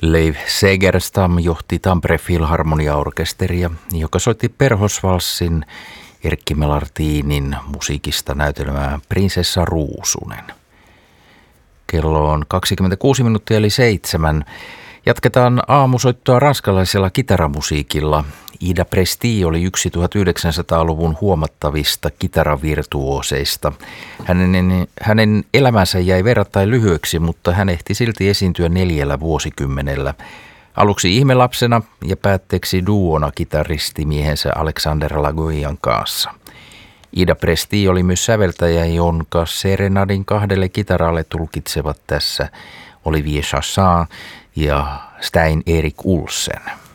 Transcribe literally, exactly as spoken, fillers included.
Leif Segerstam johti Tampere Filharmonia-orkesteria, joka soitti perhosvalssin Erkki Melartinin musiikista näytelmää Prinsessa Ruusunen. Kello on kaksikymmentäkuusi minuuttia eli seitsemän. Jatketaan aamusoittoa ranskalaisella kitaramusiikilla. Ida Presti oli yksi tuhatyhdeksänsataaluvun huomattavista kitaravirtuoseista. Hänen, hänen elämänsä jäi verrattain lyhyeksi, mutta hän ehti silti esiintyä neljällä vuosikymmenellä. Aluksi ihmelapsena ja päätteeksi duona kitaristimiehensä Alexander Lagoyan kanssa. Ida Presti oli myös säveltäjä, jonka serenadin kahdelle kitaralle tulkitsevat tässä Olivier Chassin ja Stein Erik Olsen.